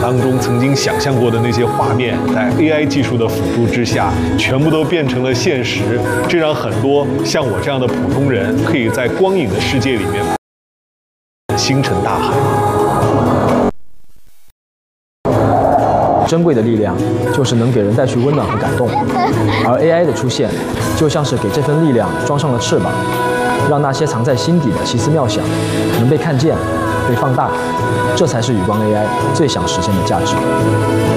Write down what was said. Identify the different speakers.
Speaker 1: 当中曾经想象过的那些画面，在 AI 技术的辅助之下，全部都变成了现实。这让很多像我这样的普通人，可以在光影的世界里面星辰大海。
Speaker 2: 珍贵的力量就是能给人带去温暖和感动，而 AI 的出现，就像是给这份力量装上了翅膀，让那些藏在心底的奇思妙想能被看见、被放大，这才是宇光 AI 最想实现的价值。